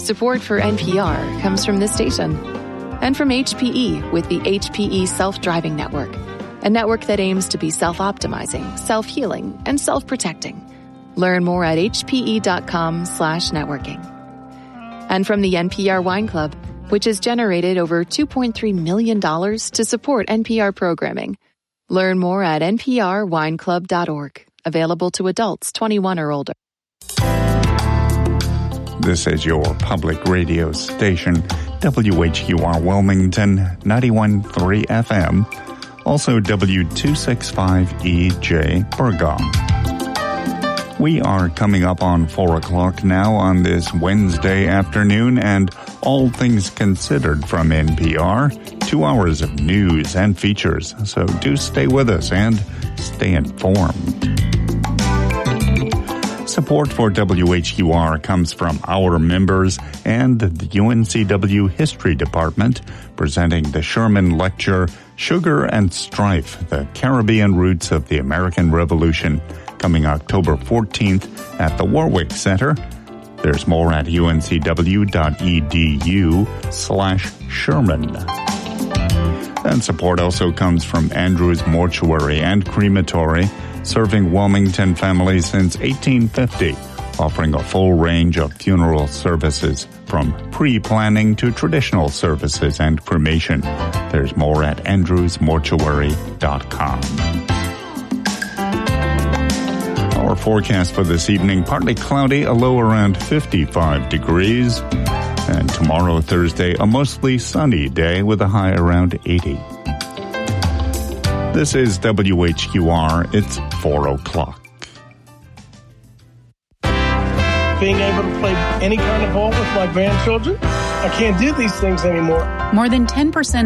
Support for NPR comes from this station and from HPE with the HPE Self-Driving Network, a network that aims to be self-optimizing, self-healing, and self-protecting. Learn more at hpe.com/networking. And from the NPR Wine Club, which has generated over $2.3 million to support NPR programming. Learn more at nprwineclub.org. Available to adults 21 or older. This is your public radio station, WHQR Wilmington, 91.3 FM. Also W265EJ Burgong. We are coming up on 4 o'clock now on this Wednesday afternoon, and all things considered from NPR, 2 hours of news and features. So do stay with us and stay informed. Support for WHQR comes from our members and the UNCW History Department, presenting the Sherman Lecture, Sugar and Strife, the Caribbean Roots of the American Revolution, coming October 14th at the Warwick Center. There's more at uncw.edu/Sherman. And support also comes from Andrews Mortuary and Crematory, serving Wilmington families since 1850, offering a full range of funeral services from pre-planning to traditional services and cremation. There's more at andrewsmortuary.com. Our forecast for this evening, partly cloudy, a low around 55 degrees. And tomorrow, Thursday, a mostly sunny day with a high around 80. This is WHQR. It's 4 o'clock. Being able to play any kind of ball with my grandchildren, I can't do these things anymore. More than 10%